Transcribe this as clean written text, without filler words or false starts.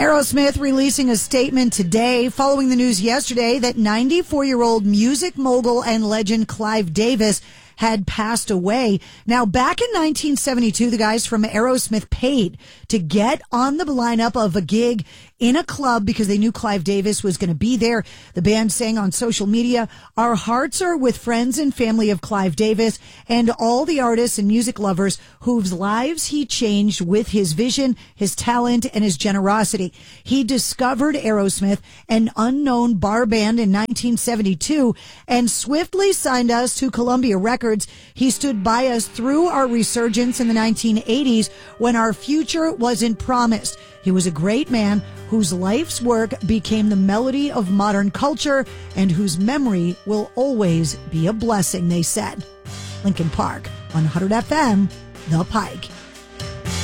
Aerosmith releasing a statement today following the news yesterday that 94-year-old music mogul and legend Clive Davis had passed away. Now, back in 1972, the guys from Aerosmith paid to get on the lineup of a gig in a club because they knew Clive Davis was going to be there. The band sang on social media, "Our hearts are with friends and family of Clive Davis and all the artists and music lovers whose lives he changed with his vision, his talent, and his generosity. He discovered Aerosmith, an unknown bar band, in 1972 and swiftly signed us to Columbia Records. He stood by us through our resurgence in the 1980s when our future wasn't promised. He was a great man whose life's work became the melody of modern culture and whose memory will always be a blessing," they said. Linkin Park on 100 FM, The Pike.